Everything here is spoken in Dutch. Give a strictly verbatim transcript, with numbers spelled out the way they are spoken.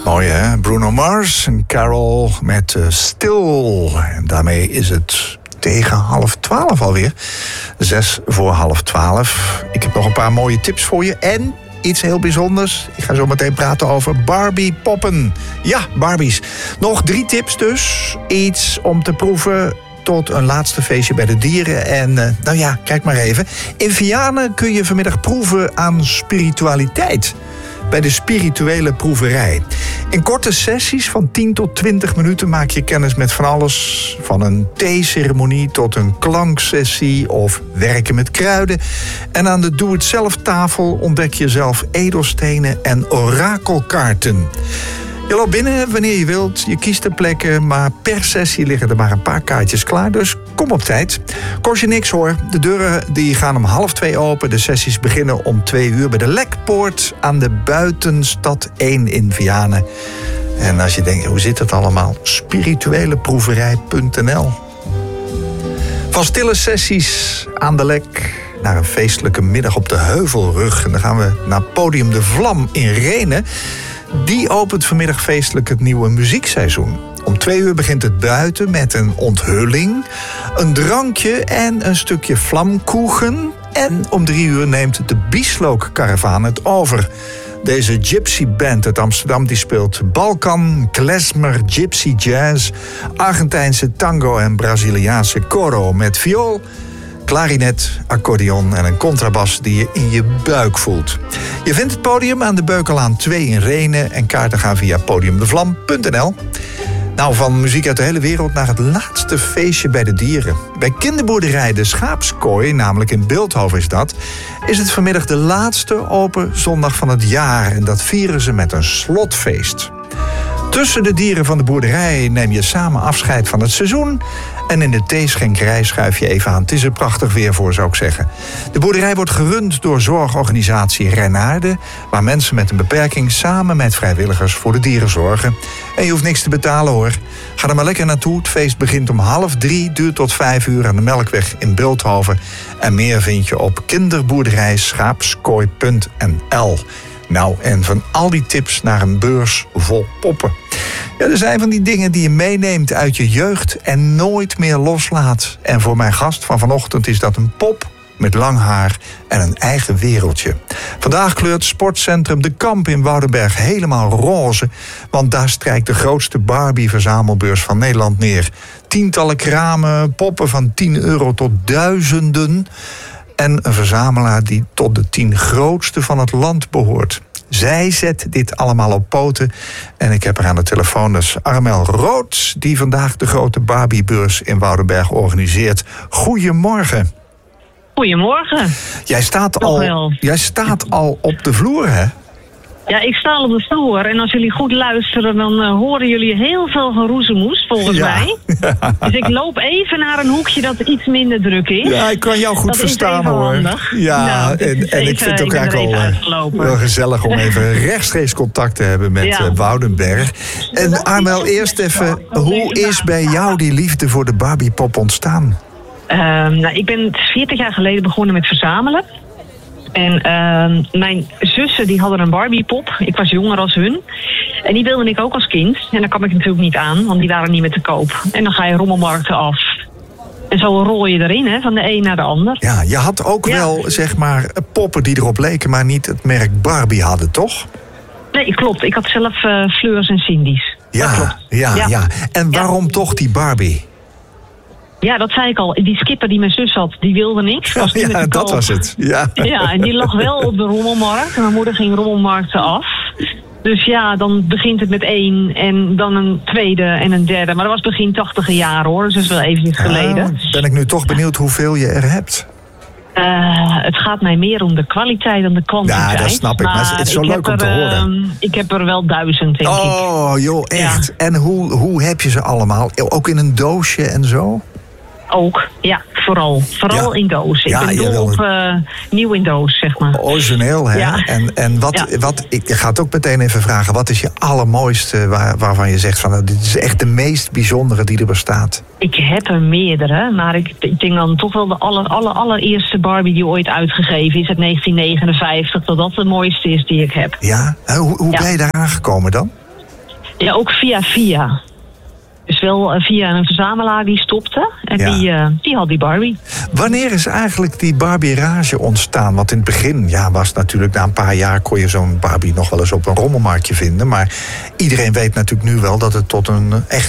Mooi hè, Bruno Mars en Carol met uh, Still. En daarmee is het tegen half twaalf alweer. Zes voor half twaalf. Ik heb nog een paar mooie tips voor je. En iets heel bijzonders. Ik ga zo meteen praten over Barbie poppen. Ja, Barbies. Nog drie tips dus. Iets om te proeven tot een laatste feestje bij de dieren. En uh, nou ja, kijk maar even. In Vianen kun je vanmiddag proeven aan spiritualiteit. Bij de spirituele proeverij. In korte sessies van tien tot twintig minuten maak je kennis met van alles. Van een theeceremonie tot een klanksessie of werken met kruiden. En aan de doe-het-zelf tafel ontdek je zelf edelstenen en orakelkaarten. Je loopt binnen wanneer je wilt, je kiest de plekken, maar per sessie liggen er maar een paar kaartjes klaar, dus kom op tijd. Kost je niks hoor, de deuren die gaan om half twee open, de sessies beginnen om twee uur bij de Lekpoort aan de Buitenstad één in Vianen. En als je denkt, hoe zit het allemaal? spiritueleproeverij punt n l. Van stille sessies aan de Lek naar een feestelijke middag op de Heuvelrug. En dan gaan we naar Podium de Vlam in Rhenen. Die opent vanmiddag feestelijk het nieuwe muziekseizoen. Om twee uur begint het buiten met een onthulling, een drankje en een stukje vlamkoegen. En om drie uur neemt de Bieslook-karavaan het over. Deze gypsy band uit Amsterdam die speelt Balkan, klezmer, gypsy jazz, Argentijnse tango en Braziliaanse coro met viool, klarinet, accordeon en een contrabas die je in je buik voelt. Je vindt het podium aan de Beukelaan twee in Rhenen en kaarten gaan via podium de vlam punt n l. Nou, van muziek uit de hele wereld naar het laatste feestje bij de dieren. Bij kinderboerderij De Schaapskooi, namelijk in Bilthoven is dat, is het vanmiddag de laatste open zondag van het jaar en dat vieren ze met een slotfeest. Tussen de dieren van de boerderij neem je samen afscheid van het seizoen. En in de theeschenkerij schuif je even aan. Het is er prachtig weer voor, zou ik zeggen. De boerderij wordt gerund door zorgorganisatie Reinaarde, waar mensen met een beperking samen met vrijwilligers voor de dieren zorgen. En je hoeft niks te betalen hoor. Ga er maar lekker naartoe. Het feest begint om half drie, duurt tot vijf uur aan de Melkweg in Bilthoven. En meer vind je op kinderboerderij schaapskooi punt n l. Nou, en van al die tips naar een beurs vol poppen. Ja, er zijn van die dingen die je meeneemt uit je jeugd en nooit meer loslaat. En voor mijn gast van vanochtend is dat een pop met lang haar en een eigen wereldje. Vandaag kleurt sportcentrum De Kamp in Woudenberg helemaal roze, want daar strijkt de grootste Barbie-verzamelbeurs van Nederland neer. Tientallen kramen, poppen van tien euro tot duizenden. En een verzamelaar die tot de tien grootste van het land behoort. Zij zet dit allemaal op poten. En ik heb er aan de telefoon dus Armel Roods, die vandaag de grote Barbiebeurs in Woudenberg organiseert. Goedemorgen. Goedemorgen. Jij staat, al, jij staat al op de vloer, hè? Ja, ik sta op de vloer en als jullie goed luisteren, dan uh, horen jullie heel veel geroezemoes, volgens ja. mij. Dus ik loop even naar een hoekje dat iets minder druk is. Ja, ik kan jou goed dat verstaan, is hoor. handig. Ja, nou, en, en even, ik vind het ook eigenlijk al uh, wel gezellig om even rechtstreeks contact te hebben met ja. uh, Woudenberg. En Armel, eerst even, hoe is bij jou die liefde voor de Barbiepop ontstaan? Uh, nou, ik ben veertig jaar geleden begonnen met verzamelen. En uh, mijn zussen die hadden een Barbiepop. Ik was jonger als hun. En die wilde ik ook als kind. En daar kwam ik natuurlijk niet aan, want die waren niet meer te koop. En dan ga je rommelmarkten af. En zo rol je erin, hè, van de een naar de ander. Ja, je had ook ja. wel, zeg maar, poppen die erop leken, maar niet het merk Barbie hadden, toch? Nee, klopt. Ik had zelf uh, Fleurs en Cindy's. Ja, ja, ja, ja. En waarom ja. toch die Barbie? Ja, dat zei ik al. Die skipper die mijn zus had, die wilde niks. Was niet ja, dat was het. Ja. ja, en die lag wel op de rommelmarkt. En mijn moeder ging rommelmarkten af. Dus ja, dan begint het met één en dan een tweede en een derde. Maar dat was begin tachtiger jaren hoor, dus dat is wel even geleden. Ja, ben ik nu toch benieuwd hoeveel je er hebt? Uh, het gaat mij meer om de kwaliteit dan de kwantiteit. Ja, dat snap ik. Maar, maar het is zo leuk om er, te horen. Uh, ik heb er wel duizend, denk oh, ik. Oh, joh, echt. Ja. En hoe, hoe heb je ze allemaal? Ook in een doosje en zo? Ook, ja, vooral. Vooral ja. in doos. Ik ja, ben dol op uh, nieuw in doos, zeg maar. Origineel, hè? Ja. En, en wat, ja. wat, ik ga het ook meteen even vragen. Wat is je allermooiste waar, waarvan je zegt van, dit is echt de meest bijzondere die er bestaat? Ik heb er meerdere, maar ik, ik denk dan toch wel de aller, aller, allereerste Barbie die ooit uitgegeven is uit negentien negenenvijftig. Dat dat de mooiste is die ik heb. Ja? Hoe, hoe ja. ben je daar aangekomen dan? Ja, ook via via. Dus wel uh, via een verzamelaar die stopte. En Ja. die, uh, die had die Barbie. Wanneer is eigenlijk die Barbie-rage ontstaan? Want in het begin ja, was natuurlijk na een paar jaar kon je zo'n Barbie nog wel eens op een rommelmarktje vinden. Maar iedereen weet natuurlijk nu wel dat het tot een echt